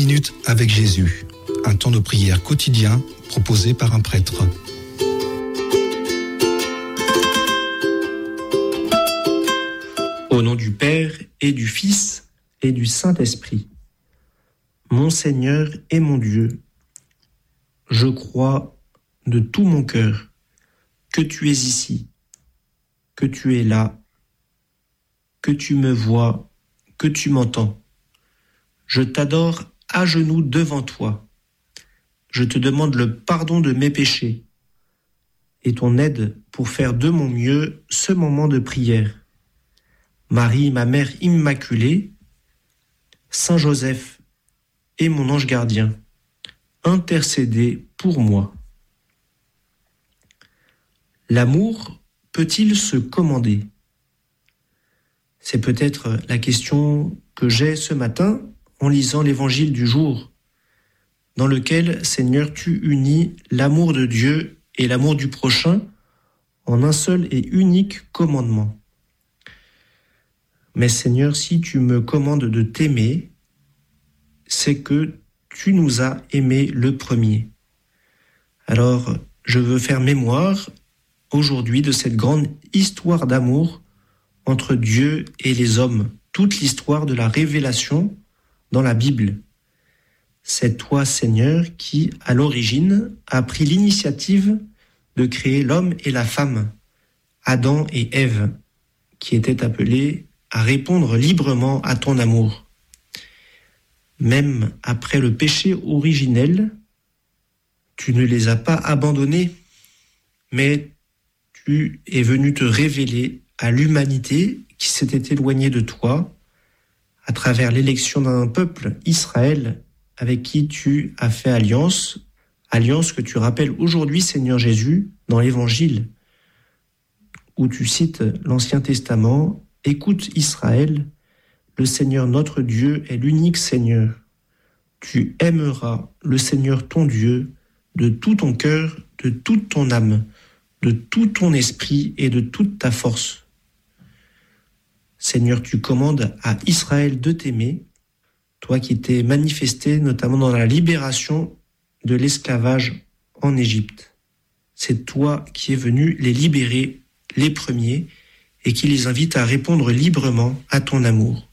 minutes avec Jésus, un temps de prière quotidien proposé par un prêtre. Au nom du Père et du Fils et du Saint-Esprit. Mon Seigneur et mon Dieu, je crois de tout mon cœur que tu es ici, que tu es là, que tu me vois, que tu m'entends. Je t'adore à genoux devant toi. Je te demande le pardon de mes péchés et ton aide pour faire de mon mieux ce moment de prière. Marie, ma mère immaculée, Saint Joseph et mon ange gardien, intercédez pour moi. L'amour peut-il se commander ? C'est peut-être la question que j'ai ce matin en lisant l'évangile du jour, dans lequel, Seigneur, tu unis l'amour de Dieu et l'amour du prochain en un seul et unique commandement. Mais Seigneur, si tu me commandes de t'aimer, c'est que tu nous as aimés le premier. Alors, je veux faire mémoire aujourd'hui de cette grande histoire d'amour entre Dieu et les hommes, toute l'histoire de la révélation dans la Bible. C'est toi, Seigneur, qui, à l'origine, a pris l'initiative de créer l'homme et la femme, Adam et Ève, qui étaient appelés à répondre librement à ton amour. Même après le péché originel, tu ne les as pas abandonnés, mais tu es venu te révéler à l'humanité qui s'était éloignée de toi à travers l'élection d'un peuple, Israël, avec qui tu as fait alliance que tu rappelles aujourd'hui, Seigneur Jésus, dans l'Évangile, où tu cites l'Ancien Testament. Écoute Israël, le Seigneur notre Dieu est l'unique Seigneur. Tu aimeras le Seigneur ton Dieu de tout ton cœur, de toute ton âme, de tout ton esprit et de toute ta force. Seigneur, tu commandes à Israël de t'aimer, toi qui t'es manifesté notamment dans la libération de l'esclavage en Égypte. C'est toi qui es venu les libérer, les premiers, et qui les invite à répondre librement à ton amour.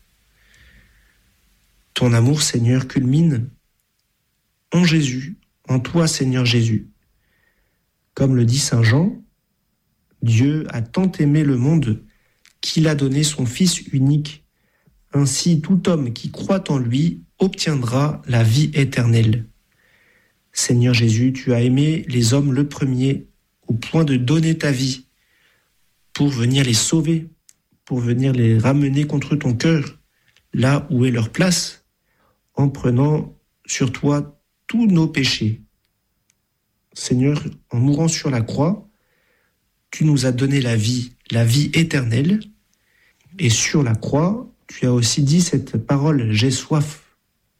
Ton amour, Seigneur, culmine en Jésus, en toi, Seigneur Jésus. Comme le dit Saint Jean, Dieu a tant aimé le monde qu'il a donné son Fils unique. Ainsi, tout homme qui croit en lui obtiendra la vie éternelle. Seigneur Jésus, tu as aimé les hommes le premier, au point de donner ta vie, pour venir les sauver, pour venir les ramener contre ton cœur, là où est leur place, en prenant sur toi tous nos péchés. Seigneur, en mourant sur la croix, tu nous as donné la vie éternelle, et sur la croix, tu as aussi dit cette parole « J'ai soif ».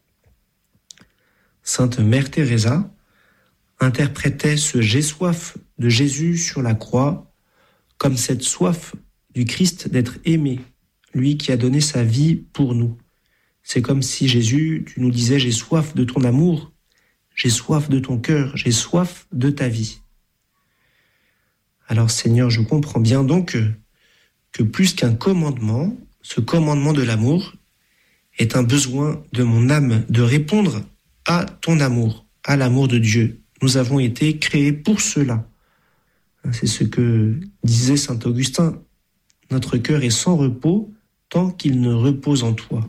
Sainte Mère Teresa interprétait ce « J'ai soif » de Jésus sur la croix comme cette soif du Christ d'être aimé, lui qui a donné sa vie pour nous. C'est comme si Jésus, tu nous disais « J'ai soif de ton amour, j'ai soif de ton cœur, j'ai soif de ta vie ». Alors Seigneur, je comprends bien donc que plus qu'un commandement, ce commandement de l'amour est un besoin de mon âme de répondre à ton amour, à l'amour de Dieu. Nous avons été créés pour cela. C'est ce que disait saint Augustin. Notre cœur est sans repos tant qu'il ne repose en toi.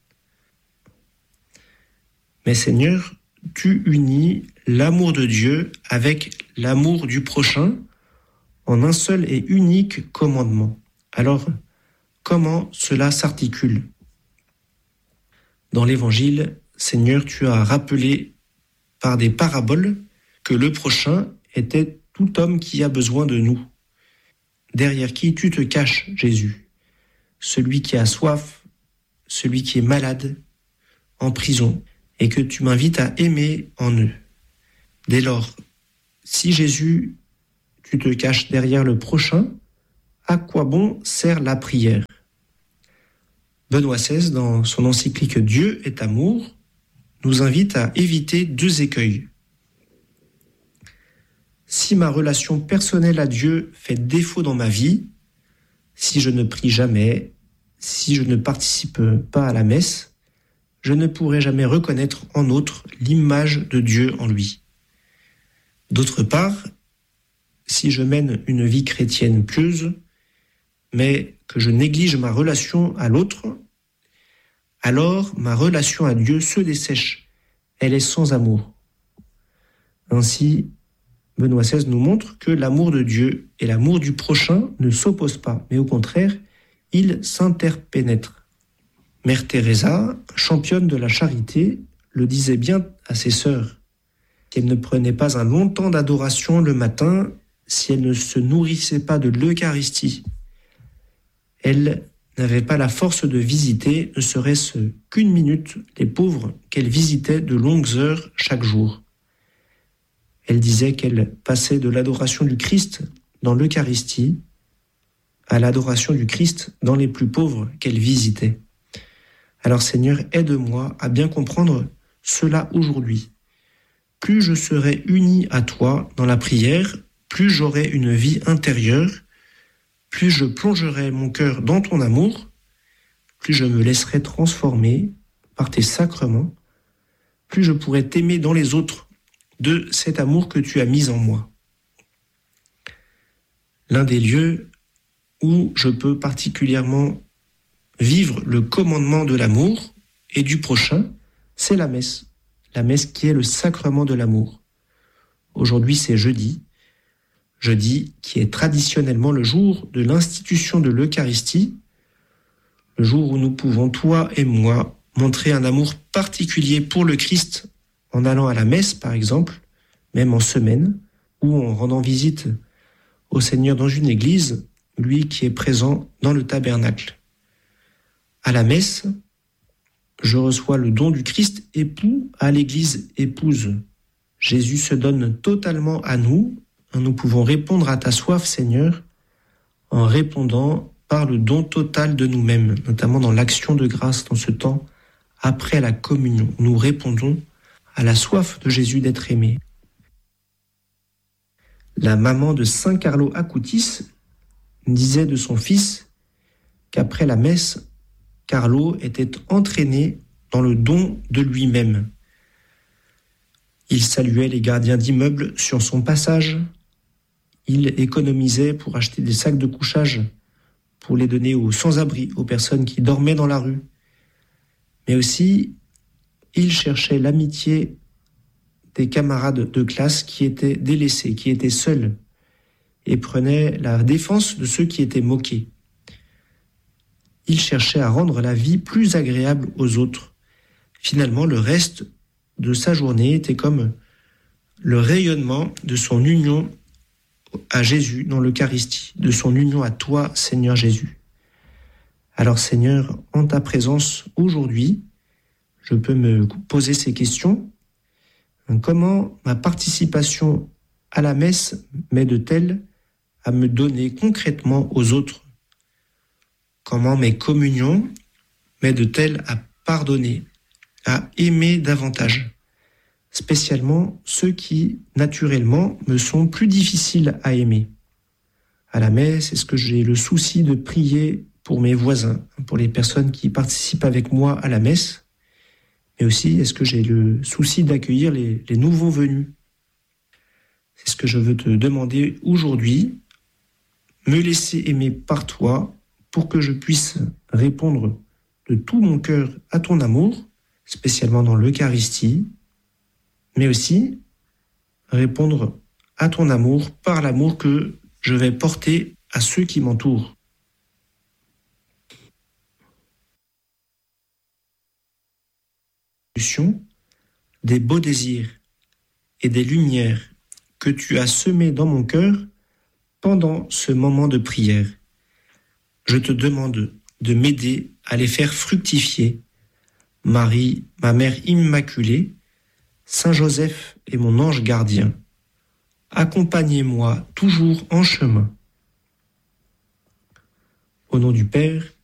Mais Seigneur, tu unis l'amour de Dieu avec l'amour du prochain en un seul et unique commandement. Alors, comment cela s'articule ? Dans l'Évangile, Seigneur, tu as rappelé par des paraboles que le prochain était tout homme qui a besoin de nous, derrière qui tu te caches, Jésus, celui qui a soif, celui qui est malade, en prison, et que tu m'invites à aimer en eux. Dès lors, si Jésus, tu te caches derrière le prochain, à quoi bon sert la prière ? Benoît XVI, dans son encyclique « Dieu est amour », nous invite à éviter 2 écueils. Si ma relation personnelle à Dieu fait défaut dans ma vie, si je ne prie jamais, si je ne participe pas à la messe, je ne pourrai jamais reconnaître en autre l'image de Dieu en lui. D'autre part, si je mène une vie chrétienne pieuse, mais que je néglige ma relation à l'autre, alors ma relation à Dieu se dessèche, elle est sans amour. Ainsi, Benoît XVI nous montre que l'amour de Dieu et l'amour du prochain ne s'opposent pas, mais au contraire, ils s'interpénètrent. Mère Teresa, championne de la charité, le disait bien à ses sœurs. Si elle ne prenait pas un long temps d'adoration le matin, si elle ne se nourrissait pas de l'Eucharistie, elle n'avait pas la force de visiter, ne serait-ce qu'une minute, les pauvres qu'elle visitait de longues heures chaque jour. Elle disait qu'elle passait de l'adoration du Christ dans l'Eucharistie à l'adoration du Christ dans les plus pauvres qu'elle visitait. Alors Seigneur, aide-moi à bien comprendre cela aujourd'hui. Plus je serai uni à toi dans la prière, plus j'aurai une vie intérieure, plus je plongerai mon cœur dans ton amour, plus je me laisserai transformer par tes sacrements, plus je pourrai t'aimer dans les autres de cet amour que tu as mis en moi. L'un des lieux où je peux particulièrement vivre le commandement de l'amour et du prochain, c'est la messe qui est le sacrement de l'amour. Aujourd'hui, c'est jeudi qui est traditionnellement le jour de l'institution de l'Eucharistie, le jour où nous pouvons, toi et moi, montrer un amour particulier pour le Christ en allant à la messe, par exemple, même en semaine, ou en rendant visite au Seigneur dans une église, lui qui est présent dans le tabernacle. À la messe, je reçois le don du Christ époux à l'église épouse. Jésus se donne totalement à nous. Nous pouvons répondre à ta soif, Seigneur, en répondant par le don total de nous-mêmes, notamment dans l'action de grâce, dans ce temps après la communion. Nous répondons à la soif de Jésus d'être aimé. La maman de Saint Carlo Acutis disait de son fils qu'après la messe, Carlo était entraîné dans le don de lui-même. Il saluait les gardiens d'immeubles sur son passage. Il économisait pour acheter des sacs de couchage, pour les donner aux sans-abri, aux personnes qui dormaient dans la rue. Mais aussi, il cherchait l'amitié des camarades de classe qui étaient délaissés, qui étaient seuls, et prenait la défense de ceux qui étaient moqués. Il cherchait à rendre la vie plus agréable aux autres. Finalement, le reste de sa journée était comme le rayonnement de son union à Jésus dans l'Eucharistie, de son union à toi, Seigneur Jésus. Alors Seigneur, en ta présence aujourd'hui, je peux me poser ces questions. Comment ma participation à la messe m'aide-t-elle à me donner concrètement aux autres? Comment mes communions m'aident-elles à pardonner, à aimer davantage, spécialement ceux qui, naturellement, me sont plus difficiles à aimer? À la messe, est-ce que j'ai le souci de prier pour mes voisins, pour les personnes qui participent avec moi à la messe? Mais aussi, est-ce que j'ai le souci d'accueillir les nouveaux venus? C'est ce que je veux te demander aujourd'hui, me laisser aimer par toi, pour que je puisse répondre de tout mon cœur à ton amour, spécialement dans l'Eucharistie, mais aussi répondre à ton amour par l'amour que je vais porter à ceux qui m'entourent. Des beaux désirs et des lumières que tu as semés dans mon cœur pendant ce moment de prière. Je te demande de m'aider à les faire fructifier. Marie, ma mère immaculée, Saint Joseph est mon ange gardien. Accompagnez-moi toujours en chemin. Au nom du Père